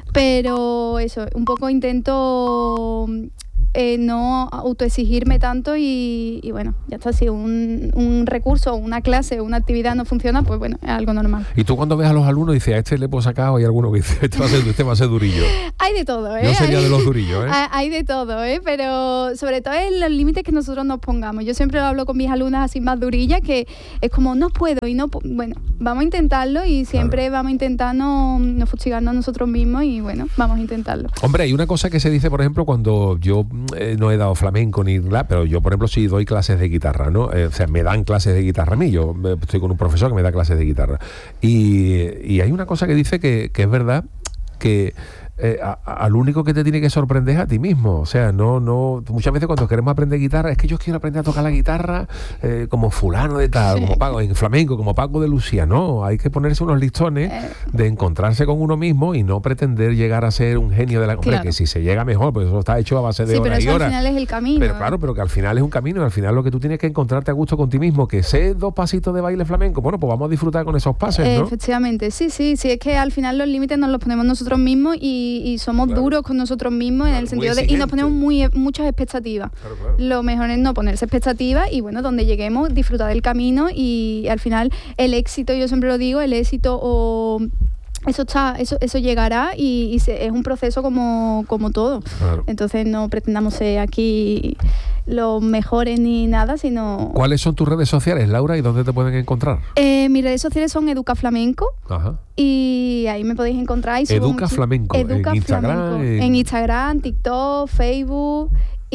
pero eso, un poco intento... Eh, no autoexigirme tanto y, y bueno, ya está, si un, un recurso, una clase, una actividad no funciona, pues bueno, es algo normal. Y tú cuando ves a los alumnos dices, a este le puedo sacar, o hay alguno que dice, este va a ser, este va a ser durillo. Hay de todo, ¿eh? Yo sería Hay- de los durillos, ¿eh? Hay hay de todo, ¿eh? Pero sobre todo en los límites que nosotros nos pongamos. Yo siempre lo hablo con mis alumnas así más durillas, que es como, no puedo y no... pu-". Bueno, vamos a intentarlo y siempre vamos a intentar no, no fustigarnos a nosotros mismos y bueno, vamos a intentarlo. Hombre, hay una cosa que se dice, por ejemplo, cuando yo eh, no he dado flamenco ni nada, pero yo, por ejemplo, sí doy clases de guitarra, ¿no? Eh, o sea, me dan clases de guitarra a mí, yo eh, estoy con un profesor que me da clases de guitarra. Y, y hay una cosa que dice que, que es verdad, que eh, a, a, al único que te tiene que sorprender es a ti mismo. O sea, no, no, muchas veces cuando queremos aprender guitarra, es que yo quiero aprender a tocar la guitarra eh, como fulano de tal, sí. como Paco, en flamenco, como Paco de Lucía. No, hay que ponerse unos listones eh. de encontrarse con uno mismo y no pretender llegar a ser un genio de la... Hombre, claro. que si se llega mejor, pues eso está hecho a base de sí, horas y horas. Sí, pero eso al final es el camino. Pero claro, pero que al final es un camino, y al final lo que tú tienes que encontrarte a gusto con ti mismo, que sé dos pasitos de baile flamenco, bueno, pues vamos a disfrutar con esos pases, ¿no? Efectivamente, sí, sí, sí, es que al final los límites nos los ponemos nosotros mismos y, y somos claro. duros con nosotros mismos, claro, en el sentido de... Y nos ponemos muy, muchas expectativas. Claro, claro. Lo mejor es no ponerse expectativas y bueno, donde lleguemos, disfrutar del camino y al final el éxito, yo siempre lo digo, el éxito o... Eso está, eso, eso llegará y, y se, es un proceso como, como todo. Claro. Entonces no pretendamos ser aquí los mejores ni nada, sino... ¿Cuáles son tus redes sociales, Laura, y dónde te pueden encontrar? Eh, mis redes sociales son Educa Flamenco. Ajá. Y ahí me podéis encontrar. Y Educa mucho, Flamenco. Educa en Flamenco. Instagram. En... en Instagram, TikTok, Facebook.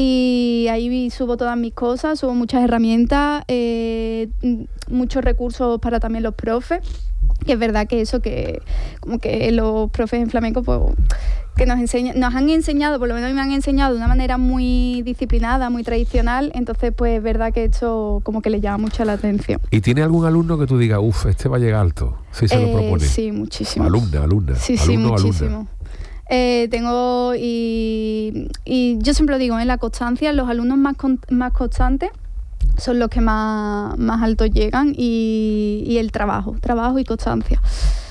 Y ahí subo todas mis cosas, subo muchas herramientas, eh, muchos recursos para también los profes. Que es verdad que eso, que como que los profes en flamenco, pues que nos enseñan, nos han enseñado, por lo menos me han enseñado de una manera muy disciplinada, muy tradicional, entonces pues es verdad que esto como que le llama mucho la atención. ¿Y tiene algún alumno que tú digas, uff, este va a llegar alto? Si se eh, lo propone. Sí, muchísimo. Alumna, alumna. Sí, sí, alumno, muchísimo. Alumna. Eh, tengo y, y yo siempre lo digo, en ¿eh? la constancia, los alumnos más, con, más constantes son los que más, más altos llegan y, y el trabajo, trabajo y constancia.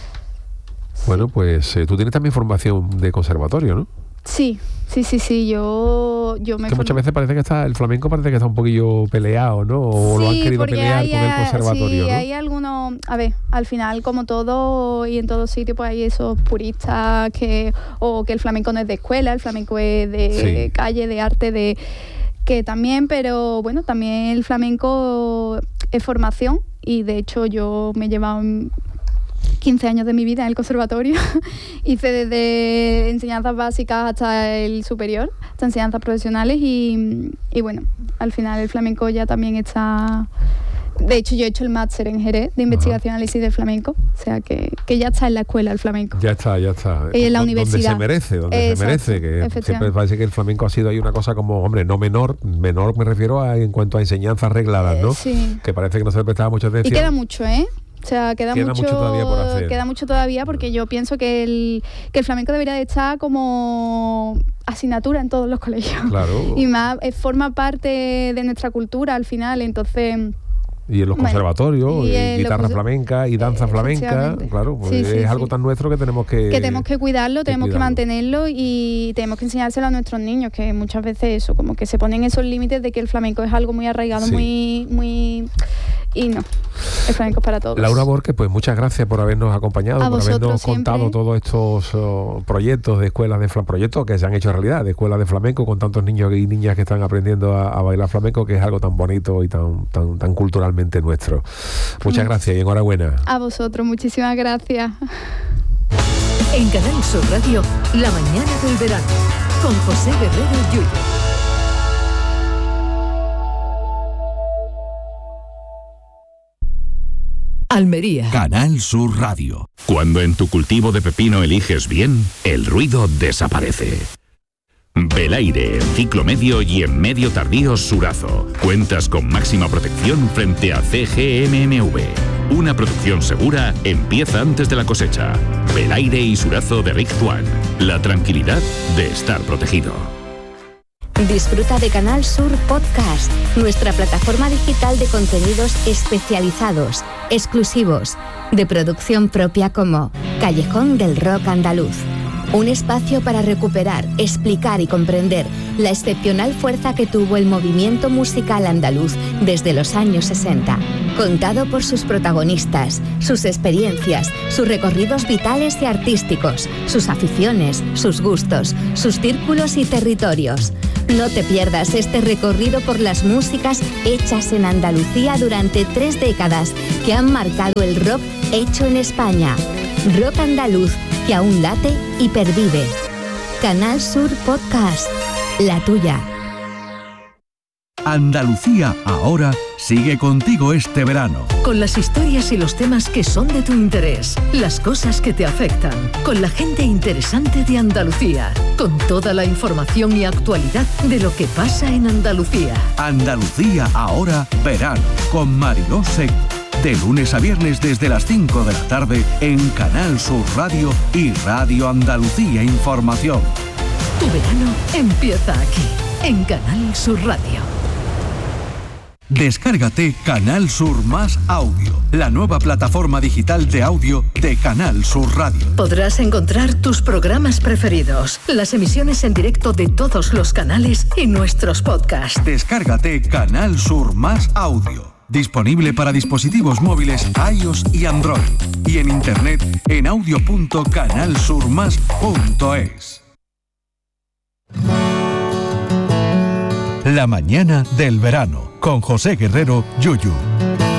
Bueno, pues eh, tú tienes también formación de conservatorio, ¿no? Sí, sí, sí, sí, yo, yo me... Que muchas veces parece que está, el flamenco parece que está un poquillo peleado, ¿no? O sí, lo han querido pelear hay, con el conservatorio, sí, ¿no? hay algunos, a ver, al final como todo y en todo sitio pues hay esos puristas que, o que el flamenco no es de escuela, el flamenco es de sí. calle, de arte, de... que también, pero bueno, también el flamenco es formación y de hecho yo me he llevado quince años de mi vida en el conservatorio. Hice desde enseñanzas básicas hasta el superior, hasta enseñanzas profesionales y, y bueno, al final el flamenco ya también está... De hecho, yo he hecho el máster en Jerez de investigación y análisis de flamenco, o sea que, que ya está en la escuela el flamenco. Ya está, ya está. Y en la universidad. Donde se merece, donde Exacto, se merece, que siempre parece que el flamenco ha sido ahí una cosa como, hombre, no menor, menor me refiero a en cuanto a enseñanzas regladas, ¿no? Eh, sí. Que parece que no se le prestaba mucha atención. Y queda mucho, ¿eh? O sea, queda, queda mucho, mucho todavía por hacer. Queda mucho todavía porque yo pienso que el, que el flamenco debería de estar como asignatura en todos los colegios. Claro. Y más, eh, forma parte de nuestra cultura al final, entonces... Y en los bueno, conservatorios, y y guitarra los, flamenca y danza eh, flamenca, claro, pues sí, sí, es sí. algo tan nuestro que tenemos que... Que tenemos que cuidarlo, que tenemos cuidarlo. que mantenerlo y tenemos que enseñárselo a nuestros niños, que muchas veces eso, como que se ponen esos límites de que el flamenco es algo muy arraigado, sí. muy... muy y no, el flamenco es para todos. Laura Borges, pues muchas gracias por habernos acompañado, a por habernos siempre. contado todos estos uh, proyectos de escuelas de flamenco, proyectos que se han hecho realidad, de escuelas de flamenco con tantos niños y niñas que están aprendiendo a, a bailar flamenco, que es algo tan bonito y tan, tan, tan culturalmente nuestro. Muchas gracias y enhorabuena. A vosotros, muchísimas gracias. En Canal Sur Radio, La Mañana del Verano, con José Guerrero Yuyo. Almería. Canal Sur Radio. Cuando en tu cultivo de pepino eliges bien, el ruido desaparece. Belaire, en ciclo medio y en medio tardío Surazo. Cuentas con máxima protección frente a C G M M V. Una producción segura empieza antes de la cosecha. Belaire y Surazo de Rick Tuan. La tranquilidad de estar protegido. Disfruta de Canal Sur Podcast, nuestra plataforma digital de contenidos especializados, exclusivos, de producción propia como Callejón del Rock Andaluz. Un espacio para recuperar, explicar y comprender la excepcional fuerza que tuvo el movimiento musical andaluz desde los años sesenta. Contado por sus protagonistas, sus experiencias, sus recorridos vitales y artísticos, sus aficiones, sus gustos, sus círculos y territorios. No te pierdas este recorrido por las músicas hechas en Andalucía durante tres décadas que han marcado el rock hecho en España. Rock andaluz que aún late y pervive. Canal Sur Podcast, la tuya. Andalucía ahora sigue contigo este verano. con las historias y los temas que son de tu interés, las cosas que te afectan, con la gente interesante de Andalucía, con toda la información y actualidad de lo que pasa en Andalucía. Andalucía ahora verano con Mariló Seco. De lunes a viernes desde las cinco de la tarde en Canal Sur Radio y Radio Andalucía Información. Tu verano empieza aquí, en Canal Sur Radio. Descárgate Canal Sur Más Audio, la nueva plataforma digital de audio de Canal Sur Radio. Podrás encontrar tus programas preferidos, las emisiones en directo de todos los canales y nuestros podcasts. Descárgate Canal Sur Más Audio. Disponible para dispositivos móviles iOS y Android. Y en internet en audio punto canal sur más punto es. La mañana del verano con José Guerrero Yuyu.